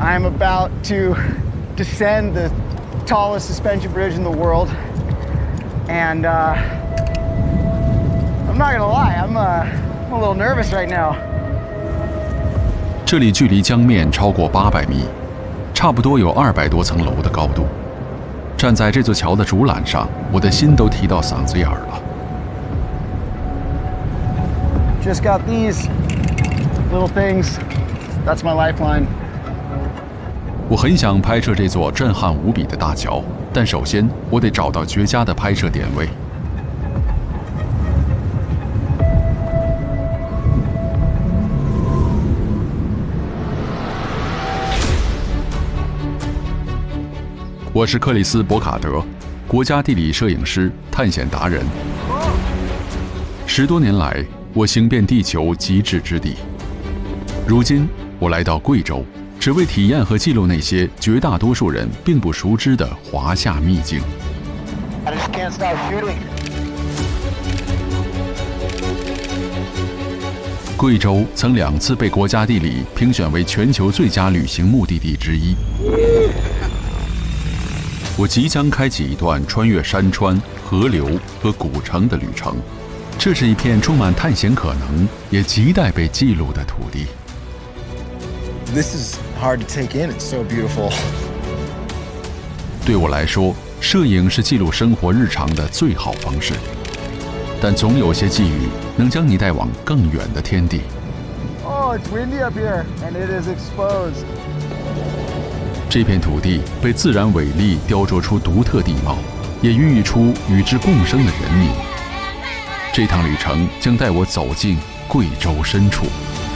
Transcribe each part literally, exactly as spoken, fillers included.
I'm about to descend the tallest suspension bridge in the world, and uh, I'm not gonna lie, I'm, uh, I'm a little nervous right now. 这里距离江面超过八百米，差不多有二百多层楼的高度。站在这座桥的竹缆上，我的心都提到嗓子眼儿了。 Just got these little things. That's my lifeline. 我很想拍摄这座震撼无比的大桥，但首先我得找到绝佳的拍摄点位。我是克里斯·博卡德，国家地理摄影师、探险达人。十多年来，我行遍地球极致之地。如今，我来到贵州，只为体验和记录那些绝大多数人并不熟知的华夏秘境。贵州曾两次被国家地理评选为全球最佳旅行目的地之一。我即将开启一段穿越山川、河流和古城的旅程。这是一片充满探险可能，也亟待被记录的土地。 This is hard to take in. It's so beautiful. 对我来说，摄影是记录生活日常的最好方式。但总有些际遇能将你带往更远的天地。 Oh, it's windy up here, and it is exposed. 这片土地被自然伟力雕琢出独特地貌，也孕育出与之共生的人民。这趟旅程将带我走进贵州深处。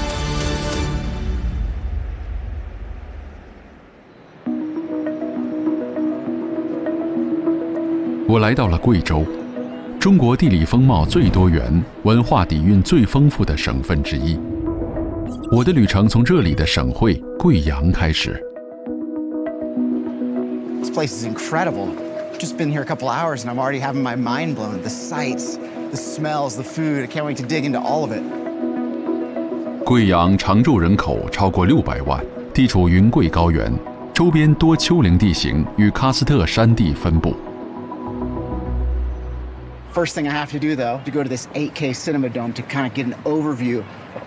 我来到了贵州，中国地理风貌最多元、文化底蕴最丰富的省份之一。我的旅程从这里的省会贵阳开始。 This place is incredible. Just been here a couple hours, and I'm already having my mind blown. The sights, the smells, the food. I can't wait to dig into all of it. 贵阳常住人口超过六百万，地处云贵高原，周边多丘陵地形与喀斯特山地分布。 First thing I have to do, though, to go to this eight K Cinema Dome to kind of get an overview